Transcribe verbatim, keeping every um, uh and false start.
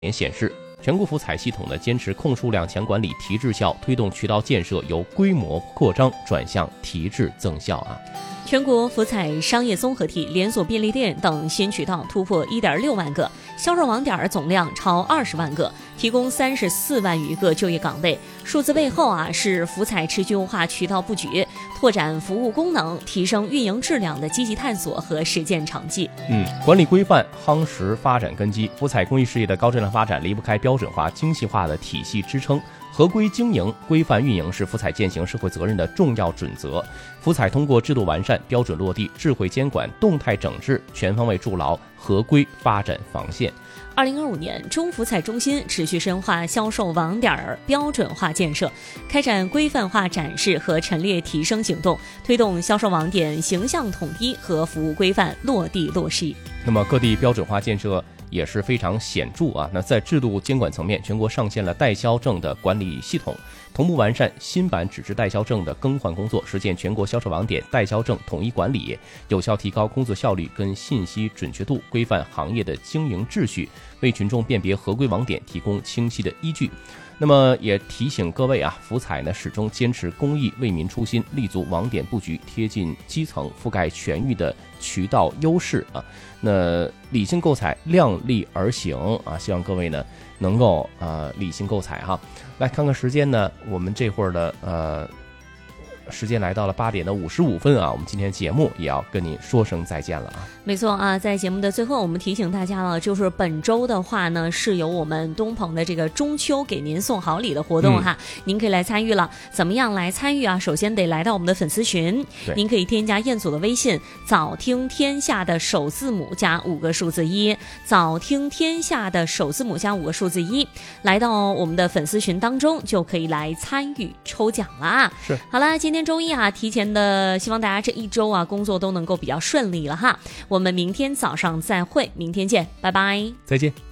显示，全国福彩系统呢坚持控数量强管理、提质效，推动渠道建设由规模扩张转向提质增效啊。 全国福彩商业综合体、连锁便利店等新渠道突破 一点六万个，销售网点总量超二十万个，提供三十四万余个就业岗位。数字背后啊，是福彩持续优化渠道布局、拓展服务功能、提升运营质量的积极探索和实践成绩。 嗯，管理规范夯实发展根基。福彩公益事业的高质量发展离不开标准化、精细化的体系支撑。合规经营、规范运营是福彩践行社会责任的重要准则。福彩通过制度完善、标准落地、智慧监管、动态整治，全方位筑牢合规发展防线。 二零二五年，中福彩中心持续深化销售网点标准化建设，开展规范化展示和陈列提升行动，推动销售网点形象统一和服务规范落地落实。 那么各地标准化建设也是非常显著啊。那在制度监管层面，全国上线了代销证的管理系统，同步完善新版纸质代销证的更换工作，实现全国销售网点代销证统一管理，有效提高工作效率跟信息准确度，规范行业的经营秩序，为群众辨别合规网点提供清晰的依据。那么也提醒各位啊，福彩呢始终坚持公益为民初心，立足网点布局贴近基层、覆盖全域的渠道优势啊。那理性购彩，量力而行啊，希望各位呢能够呃理性购彩哈。来看看时间呢，我们这会儿的呃时间来到了八点的五十五分啊，我们今天节目也要跟您说声再见了啊。 没错啊，在节目的最后，我们提醒大家了，就是本周的话呢，是由我们东鹏的这个中秋给您送好礼的活动哈，嗯、您可以来参与了。怎么样来参与啊？首先得来到我们的粉丝群，您可以添加彦祖的微信，早听天下的首字母加五个数字一，早听天下的首字母加五个数字一，来到我们的粉丝群当中，就可以来参与抽奖啦。 是， 好啦，今天周一啊，提前的希望大家这一周啊工作都能够比较顺利了哈。我们明天早上再会，明天见，拜拜， 再见。